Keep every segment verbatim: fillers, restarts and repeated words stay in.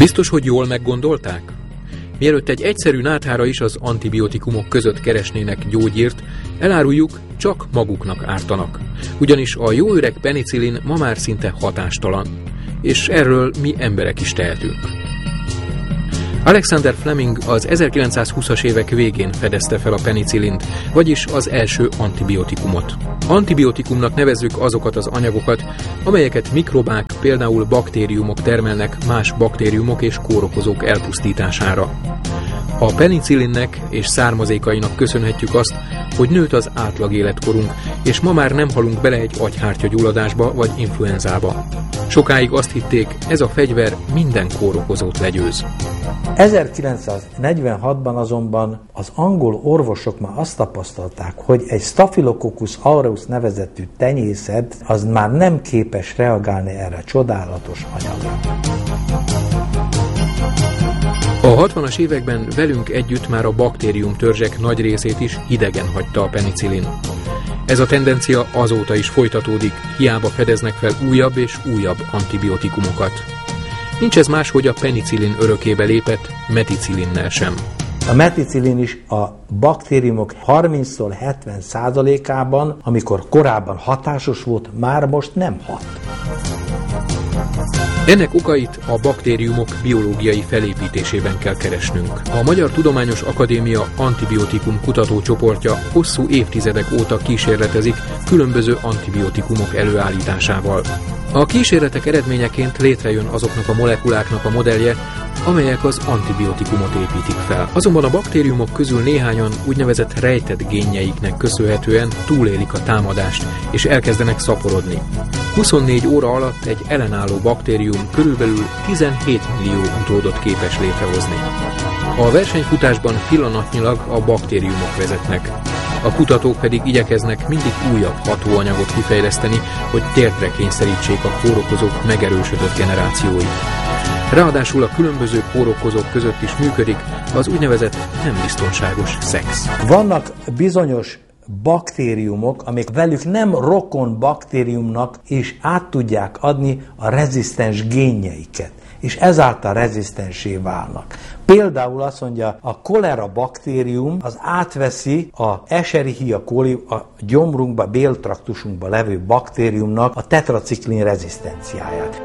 Biztos, hogy jól meggondolták? Mielőtt egy egyszerű náthára is az antibiotikumok között keresnének gyógyírt, eláruljuk, csak maguknak ártanak. Ugyanis a jó öreg penicillin ma már szinte hatástalan. És erről mi emberek is tehetünk. Alexander Fleming az ezerkilencszázhúszas évek végén fedezte fel a penicillint, vagyis az első antibiotikumot. Antibiotikumnak nevezzük azokat az anyagokat, amelyeket mikrobák, például baktériumok termelnek más baktériumok és kórokozók elpusztítására. A penicillinnek és származékainak köszönhetjük azt, hogy nőtt az átlag életkorunk, és ma már nem halunk bele egy agyhártyagyulladásba vagy influenzába. Sokáig azt hitték, ez a fegyver minden kórokozót legyőz. ezerkilencszáznegyvenhatban azonban az angol orvosok már azt tapasztalták, hogy egy Staphylococcus aureus nevezetű tenyészet az már nem képes reagálni erre a csodálatos anyagra. A hatvanas években velünk együtt már a baktérium törzsek nagy részét is hidegen hagyta a penicillin. Ez a tendencia azóta is folytatódik, hiába fedeznek fel újabb és újabb antibiotikumokat. Nincs ez más, hogy a penicillin örökébe lépett meticillinnel sem. A meticillin is a baktériumok harminctól hetven százalékában, amikor korábban hatásos volt, már most nem hat. Ennek okait a baktériumok biológiai felépítésében kell keresnünk. A Magyar Tudományos Akadémia antibiotikum kutatócsoportja hosszú évtizedek óta kísérletezik különböző antibiotikumok előállításával. A kísérletek eredményeként létrejön azoknak a molekuláknak a modellje, amelyek az antibiotikumot építik fel. Azonban a baktériumok közül néhányan úgynevezett rejtett génjeiknek köszönhetően túlélik a támadást, és elkezdenek szaporodni. huszonnégy óra alatt egy ellenálló baktérium körülbelül tizenhét millió utódot képes létrehozni. A versenyfutásban pillanatnyilag a baktériumok vezetnek. A kutatók pedig igyekeznek mindig újabb hatóanyagot kifejleszteni, hogy térdre kényszerítsék a kórokozók megerősödött generációit. Ráadásul a különböző kórokozók között is működik az úgynevezett nem biztonságos szex. Vannak bizonyos baktériumok, amik velük nem rokon baktériumnak is át tudják adni a rezisztens génjeiket, és ezáltal rezisztensé válnak. Például azt mondja, a kolera baktérium az átveszi a Escherichia coli, a gyomrunkba, béltraktusunkba levő baktériumnak a tetraciklin rezisztenciáját.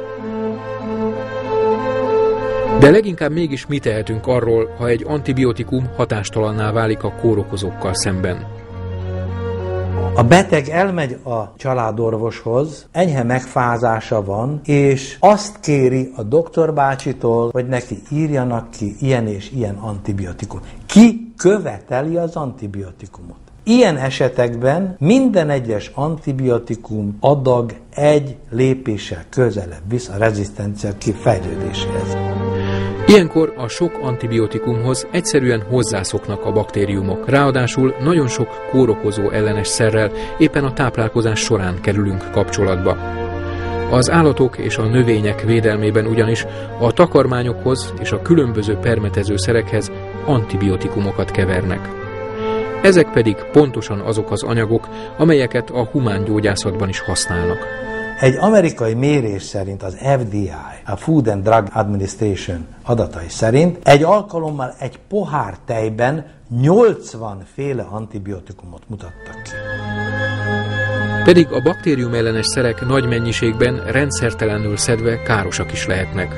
De leginkább mégis mi tehetünk arról, ha egy antibiotikum hatástalanná válik a kórokozókkal szemben? A beteg elmegy a családorvoshoz, enyhe megfázása van, és azt kéri a doktorbácsitól, hogy neki írjanak ki ilyen és ilyen antibiotikum. Ki követeli az antibiotikumot? Ilyen esetekben minden egyes antibiotikum adag egy lépéssel közelebb visz a rezisztencia kifejlődéséhez. Ilyenkor a sok antibiotikumhoz egyszerűen hozzászoknak a baktériumok. Ráadásul nagyon sok kórokozó ellenes szerrel éppen a táplálkozás során kerülünk kapcsolatba. Az állatok és a növények védelmében ugyanis a takarmányokhoz és a különböző permetező szerekhez antibiotikumokat kevernek. Ezek pedig pontosan azok az anyagok, amelyeket a humán gyógyászatban is használnak. Egy amerikai mérés szerint az F D I, a Food and Drug Administration adatai szerint egy alkalommal egy pohár tejben nyolcvan féle antibiotikumot mutattak ki. Pedig a baktérium ellenes szerek nagy mennyiségben rendszertelenül szedve károsak is lehetnek.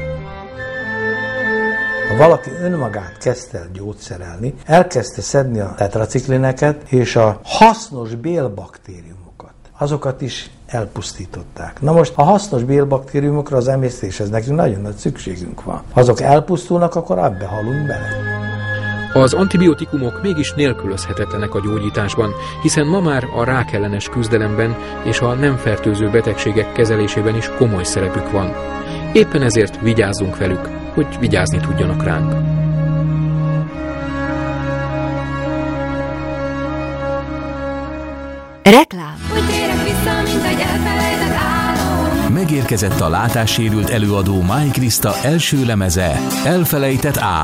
Ha valaki önmagát kezdte el gyógyszerelni, elkezdte szedni a tetraciklineket és a hasznos bélbaktériumokat, azokat is elpusztították. Na most a hasznos bélbaktériumokra az emésztéshez nekünk nagyon nagy szükségünk van. Ha azok elpusztulnak, akkor abba halunk bele. Az antibiotikumok mégis nélkülözhetetlenek a gyógyításban, hiszen ma már a rákellenes küzdelemben és a nem fertőző betegségek kezelésében is komoly szerepük van. Éppen ezért vigyázzunk velük, hogy vigyázni tudjanak ránk. Reklám. Megérkezett a látássérült előadó Máj Kriszta első lemeze, Elfelejtett álom.